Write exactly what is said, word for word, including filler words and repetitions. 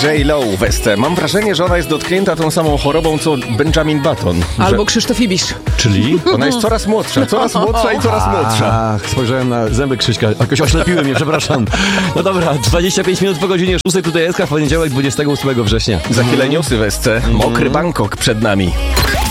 J-Lo w S C. Mam wrażenie, że ona jest dotknięta tą samą chorobą, co Benjamin Button. Albo że Krzysztof Ibisz. Czyli? ona jest coraz młodsza, coraz młodsza i coraz młodsza. Ach, spojrzałem na zęby Krzyśka, jakoś oślepiły mnie, przepraszam. No dobra, dwadzieścia pięć minut po godzinie szóstej, tutaj S K w poniedziałek, dwudziestego ósmego września. Za chwilę newsy w S C. Mokry Bangkok przed nami.